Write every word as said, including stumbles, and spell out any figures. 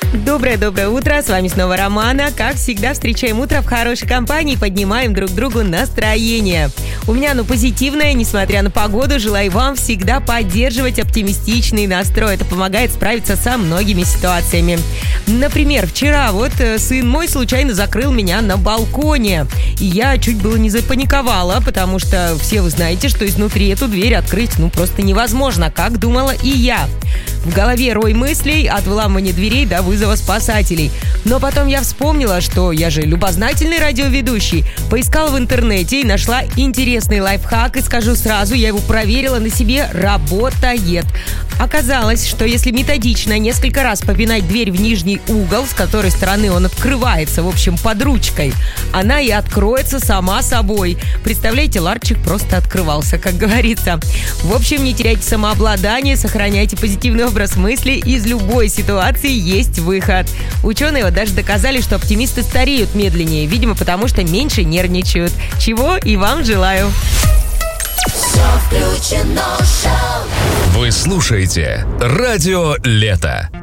Доброе-доброе утро, с вами снова Романа. Как всегда, встречаем утро в хорошей компании и поднимаем друг другу настроение. У меня оно позитивное, несмотря на погоду. Желаю вам всегда поддерживать оптимистичный настрой. Это помогает справиться со многими ситуациями. Например, вчера вот сын мой случайно закрыл меня на балконе. И я чуть было не запаниковала, потому что все вы знаете, что изнутри эту дверь открыть ну просто невозможно, как думала и я. В голове рой мыслей от вламывания дверей до вызова спасателей. Но потом я вспомнила, что я же любознательный радиоведущий. Поискала в интернете и нашла интересный лайфхак. И скажу сразу, я его проверила на себе, работает. Оказалось, что если методично несколько раз попинать дверь в нижний угол, с которой стороны он открывается, в общем, под ручкой, она и откроется сама собой. Представляете, ларчик просто открывался, как говорится. В общем, не теряйте самообладание, сохраняйте позитивный образ мысли, из любой ситуации есть выход. Ученые вот даже доказали, что оптимисты стареют медленнее, видимо, потому что меньше нервничают. Чего и вам желаю. Все включено шоу. Вы слушаете «Радио Лето».